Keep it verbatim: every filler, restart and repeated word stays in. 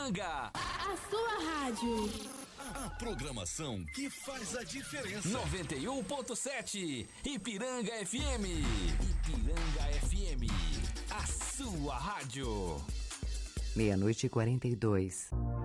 Ipiranga. A sua rádio. A programação que faz a diferença. noventa e um ponto sete Ipiranga F M. Ipiranga F M. A sua rádio. Meia-noite e quarenta e dois.